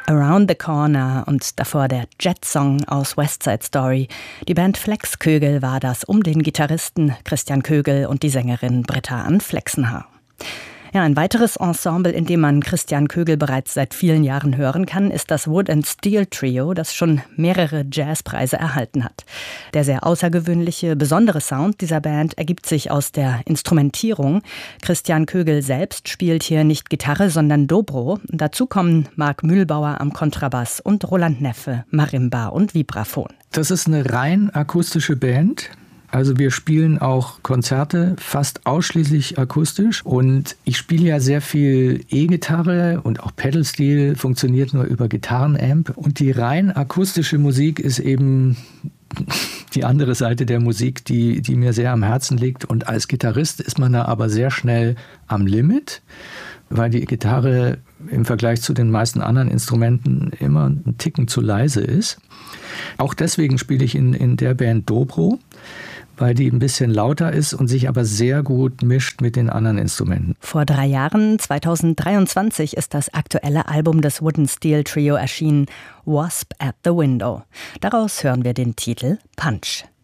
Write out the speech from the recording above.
Around the Corner und davor der Jet-Song aus West Side Story. Die Band Flex Kögel war das um den Gitarristen Christian Kögel und die Sängerin Britta Ann Flexenhaar. Ja, ein weiteres Ensemble, in dem man Christian Kögel bereits seit vielen Jahren hören kann, ist das Wood and Steel Trio, das schon mehrere Jazzpreise erhalten hat. Der sehr außergewöhnliche, besondere Sound dieser Band ergibt sich aus der Instrumentierung. Christian Kögel selbst spielt hier nicht Gitarre, sondern Dobro. Dazu kommen Marc Mühlbauer am Kontrabass und Roland Neffe, Marimba und Vibraphon. Das ist eine rein akustische Band. Also wir spielen auch Konzerte fast ausschließlich akustisch und ich spiele ja sehr viel E-Gitarre und auch Pedal-Steel funktioniert nur über Gitarrenamp und die rein akustische Musik ist eben die andere Seite der Musik, die mir sehr am Herzen liegt und als Gitarrist ist man da aber sehr schnell am Limit, weil die Gitarre im Vergleich zu den meisten anderen Instrumenten immer einen Ticken zu leise ist. Auch deswegen spiele ich in der Band Dobro, weil die ein bisschen lauter ist und sich aber sehr gut mischt mit den anderen Instrumenten. Vor 3 Jahren, 2023, ist das aktuelle Album des Wood and Steel Trio erschienen, Wasp at the Window. Daraus hören wir den Titel Punch.